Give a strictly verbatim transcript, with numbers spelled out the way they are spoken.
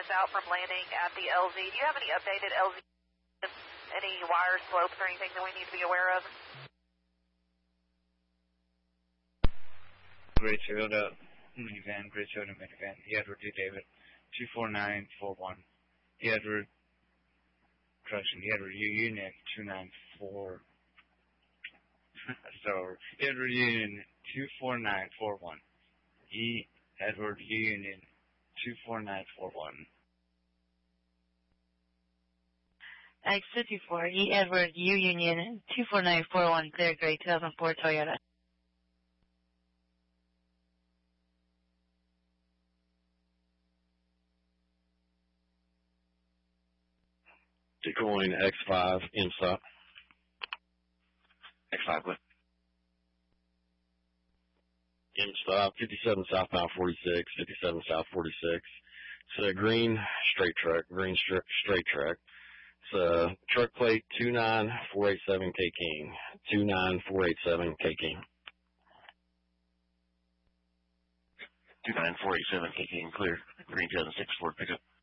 just out from landing at the L Z. Do you have any updated L Z, any wire slopes or anything that we need to be aware of? Great Toyota minivan, Great Toyota minivan, Edward D. David, two four nine four one. Edward, correction, Edward U Union two nine four. So, Edward Union two four nine four one. E. Edward U Union two four nine four one. X fifty-four, E. Edward U Union two four nine four one, clear gray two thousand four Toyota. Decoying X five, M stop. X five, what? M stop, fifty-seven southbound forty-six, fifty-seven south forty-six. It's a green straight truck, green stri straight truck. It's a truck plate two nine four eight seven K King, two nine four eight seven K King. two nine four eight seven K King, clear. Green two thousand six Ford pickup.